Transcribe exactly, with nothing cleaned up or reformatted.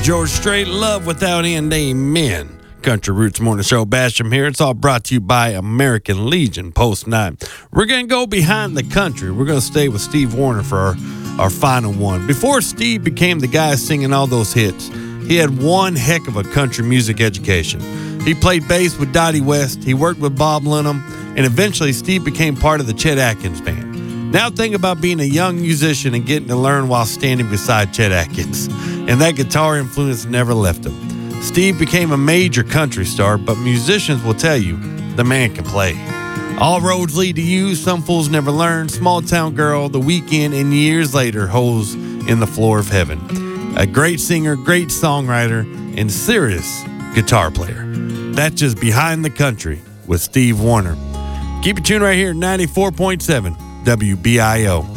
George Strait, Love Without End, Amen. Country Roots Morning Show, Basham here. It's all brought to you by American Legion Post nine. We're going to go behind the country. We're going to stay with Steve Wariner for our, our final one. Before Steve became the guy singing all those hits, he had one heck of a country music education. He played bass with Dottie West, he worked with Bob Lennon, and eventually Steve became part of the Chet Atkins Band. Now think about being a young musician and getting to learn while standing beside Chet Atkins. And that guitar influence never left him. Steve became a major country star, but musicians will tell you the man can play. All roads lead to you, Some Fools Never Learn, Small Town Girl, The Weekend, and years later, Holes in the Floor of Heaven. A great singer, great songwriter, and serious guitar player. That's just Behind the Country with Steve Wariner. Keep it tuned right here, ninety-four point seven W B I O.